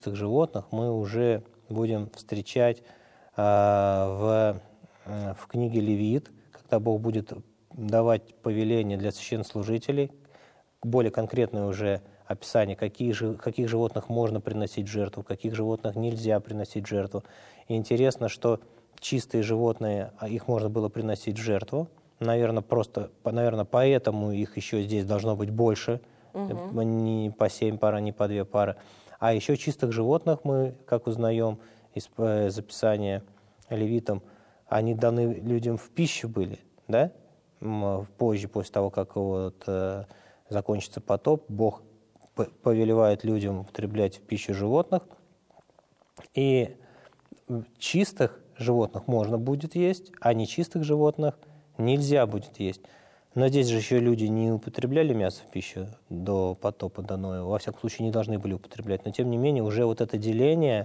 животных мы уже будем встречать в книге Левит, когда Бог будет давать повеления для священнослужителей, более конкретное уже описание, каких животных можно приносить в жертву, каких животных нельзя приносить в жертву. И интересно, что чистые животные, их можно было приносить в жертву. Наверное, поэтому их еще здесь должно быть больше, не по 7 пар, не по 2 пары. А еще чистых животных мы, как узнаем из описания Левитам, они даны людям в пищу были, да? Позже, после того, как закончится потоп, Бог повелевает людям употреблять в пищу животных. И чистых животных можно будет есть, а нечистых животных нельзя будет есть. Но здесь же еще люди не употребляли мясо в пищу до потопа, до Ноя. Во всяком случае, не должны были употреблять. Но, тем не менее, уже вот это деление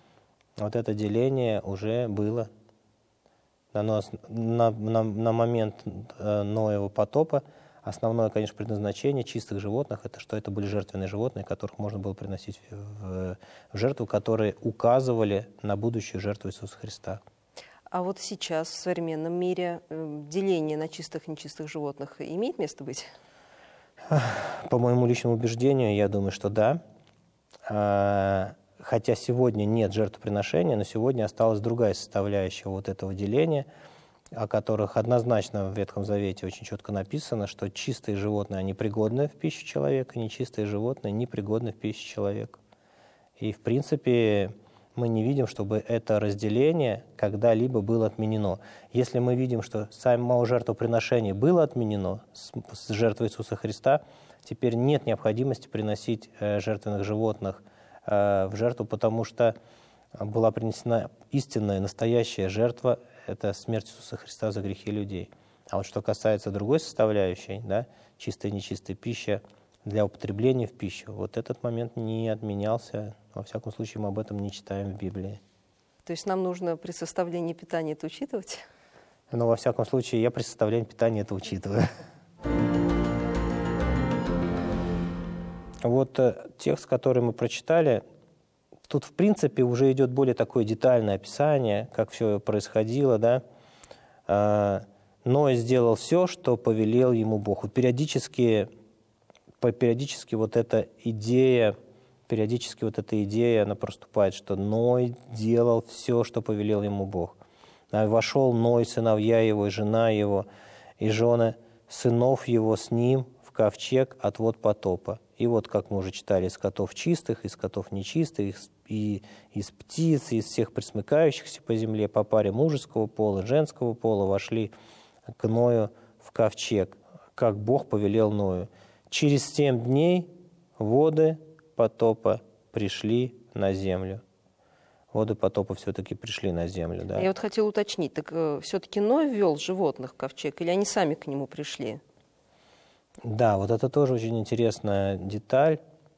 уже было. На момент Ноева потопа основное, конечно, предназначение чистых животных, это что это были жертвенные животные, которых можно было приносить в жертву, которые указывали на будущую жертву Иисуса Христа. А вот сейчас в современном мире деление на чистых и нечистых животных имеет место быть? По моему личному убеждению, я думаю, что да. Хотя сегодня нет жертвоприношения, но сегодня осталась другая составляющая вот этого деления, о которых однозначно в Ветхом Завете очень четко написано, что чистые животные, они пригодны в пищу человека, нечистые животные непригодны в пищу человека. И, в принципе, мы не видим, чтобы это разделение когда-либо было отменено. Если мы видим, что само жертвоприношение было отменено с жертвой Иисуса Христа, теперь нет необходимости приносить жертвенных животных в жертву, потому что была принесена истинная, настоящая жертва – это смерть Иисуса Христа за грехи людей. А вот что касается другой составляющей, да, чистая и нечистая пища для употребления в пищу, вот этот момент не отменялся. Во всяком случае, мы об этом не читаем в Библии. То есть нам нужно при составлении питания это учитывать? Но, во всяком случае, я при составлении питания это учитываю. Вот текст, который мы прочитали, тут, в принципе, уже идет более такое детальное описание, как все происходило, да. Ной сделал все, что повелел ему Бог. Вот периодически вот эта идея, она проступает, что Ной делал все, что повелел ему Бог. Вошел Ной, сыновья его, и жена его, и жены сынов его с ним в ковчег от вод потопа. И вот, как мы уже читали, из скотов чистых, из скотов нечистых, и из птиц, и из всех пресмыкающихся по земле, по паре мужеского пола, женского пола, вошли к Ною в ковчег, как Бог повелел Ною. Через 7 дней воды потопа пришли на землю. Воды потопа все-таки пришли на землю, да. Я вот хотела уточнить, так все-таки Ной ввел животных в ковчег, или они сами к нему пришли? Да, вот это тоже очень интересная деталь,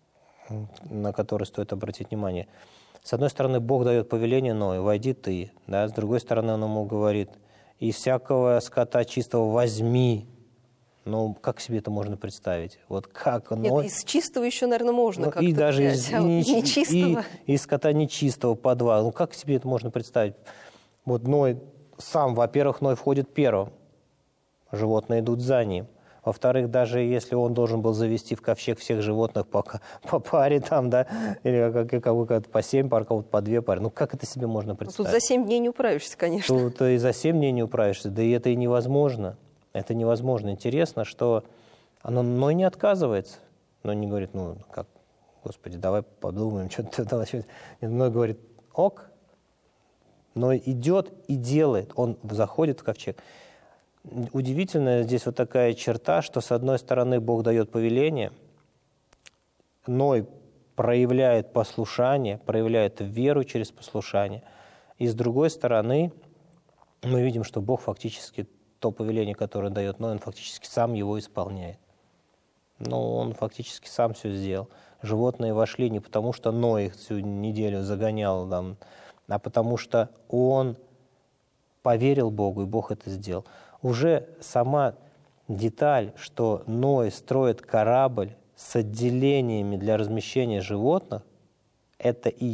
на которую стоит обратить внимание. С одной стороны, Бог дает повеление Ною: «Войди ты». Да? С другой стороны, Он ему говорит: «Из всякого скота чистого возьми». Ну, как себе это можно представить? Вот как Ной... Нет, из чистого еще, наверное, можно как-то и даже взять, а вот нечистого... И из скота нечистого по 2. Ну, как себе это можно представить? Вот Ной сам, во-первых, Ной входит первым. Животные идут за ним. Во-вторых, даже если он должен был завести в ковчег всех животных по паре там, да, или как по 7 пар, кого-то по 2 пары, ну как это себе можно представить? Тут за 7 дней не управишься, конечно. Тут и за 7 дней не управишься, да и это и невозможно. Это невозможно. Интересно, что Ной не отказывается. Ной не говорит: ну как, Господи, давай подумаем, что-то давай. Ной говорит: ок. Ной идет и делает. Он заходит в ковчег. Удивительная здесь вот такая черта, что с одной стороны Бог дает повеление, Ной проявляет послушание, проявляет веру через послушание, и с другой стороны мы видим, что Бог фактически то повеление, которое дает Ной, Он фактически сам его исполняет. Но Он фактически сам все сделал. Животные вошли не потому, что Ной их всю неделю загонял, там, а потому что он поверил Богу, и Бог это сделал. Уже сама деталь, что Ной строит корабль с отделениями для размещения животных, это и